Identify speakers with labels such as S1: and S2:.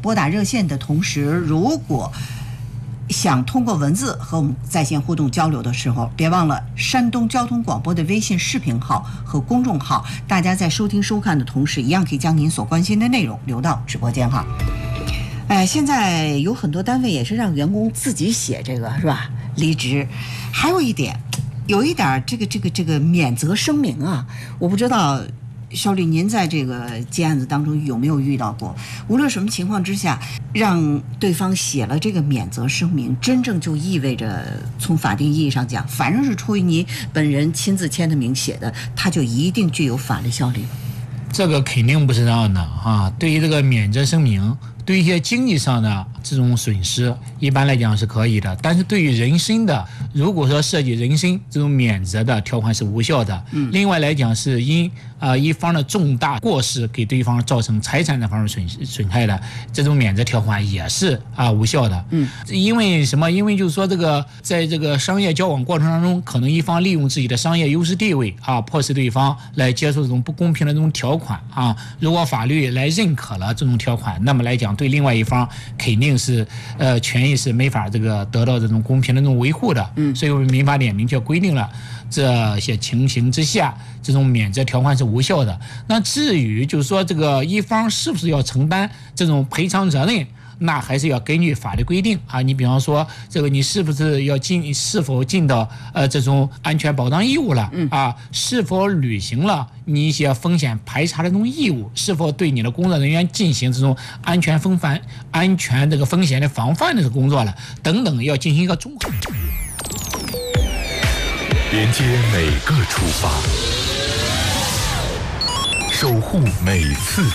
S1: 拨打热线的同时，如果想通过文字和我们在线互动交流的时候，别忘了山东交通广播的微信视频号和公众号，大家在收听收看的同时，一样可以将您所关心的内容留到直播间哈。现在有很多单位也是让员工自己写这个是吧？离职，还有一点，有一点这个免责声明啊，我不知道。肖律，您在这个接案子当中有没有遇到过？无论什么情况之下，让对方写了这个免责声明，真正就意味着从法定意义上讲，反正是出于你本人亲自签的名写的，它就一定具有法律效力。
S2: 这个肯定不是这样的啊！对于这个免责声明，对于一些经济上的这种损失，一般来讲是可以的。但是对于人身的，如果说涉及人身，这种免责的条款是无效的。另外来讲，是因一方的重大过失给对方造成财产的方面损害的，这种免责条款也是无效的。因为什么？因为就是说这个在这个商业交往过程当中，可能一方利用自己的商业优势地位迫使对方来接受这种不公平的这种条款如果法律来认可了这种条款，那么来讲对另外一方肯定是权益是没法这个得到这种公平的这种维护的。所以我们民法典明确规定了这些情形之下，这种免责条款是无效的。那至于就是说这个一方是不是要承担这种赔偿责任，那还是要根据法律规定你比方说这个你是不是要是否尽到这种安全保障义务了是否履行了你一些风险排查的这种义务，是否对你的工作人员进行这种安全这个风险的防范的工作了等等，要进行一个综合。
S3: 连接每个出发，守护每次